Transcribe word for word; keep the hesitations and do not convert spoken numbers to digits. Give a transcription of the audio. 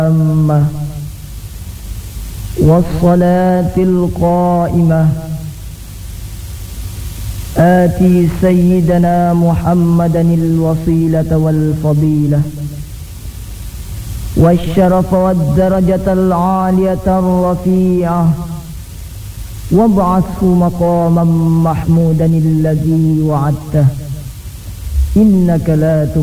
التامة والصلاة القائمة آتي سيدنا محمدا الوسيلة والفضيلة والشرف والدرجة العالية الرفيعة وابعثه مقاما محمودا الذي وعدته إنك لا